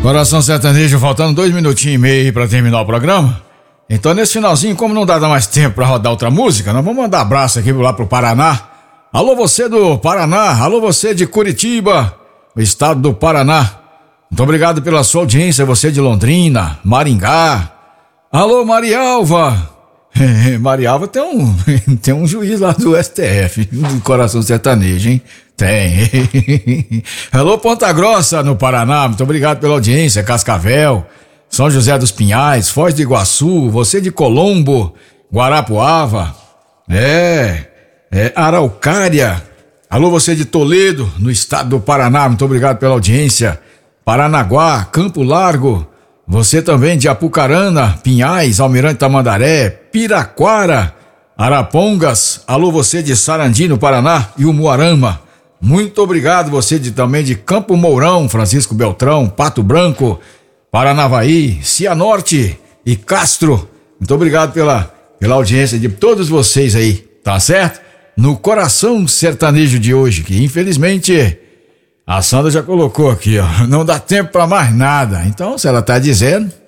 Coração Sertanejo, faltando 2 minutinhos e meio pra terminar o programa. Então nesse finalzinho, como não dá mais tempo pra rodar outra música, nós vamos mandar abraço aqui lá pro Paraná. Alô você do Paraná, alô você de Curitiba, o estado do Paraná. Muito obrigado pela sua audiência, você de Londrina, Maringá. Alô Marialva. Marialva tem um juiz lá do STF, no Coração Sertanejo, hein? Tem. Alô Ponta Grossa, no Paraná, muito obrigado pela audiência, Cascavel, São José dos Pinhais, Foz do Iguaçu, você de Colombo, Guarapuava, Araucária. Alô você de Toledo, no estado do Paraná, muito obrigado pela audiência, Paranaguá, Campo Largo, você também de Apucarana, Pinhais, Almirante Tamandaré, Piraquara, Arapongas, alô você de Sarandi, no Paraná, e Umuarama. Muito obrigado você também de Campo Mourão, Francisco Beltrão, Pato Branco, Paranavaí, Cianorte e Castro. Muito obrigado pela audiência de todos vocês aí, tá certo? No Coração Sertanejo de hoje, que infelizmente a Sandra já colocou aqui, ó, não dá tempo pra mais nada. Então, se ela tá dizendo,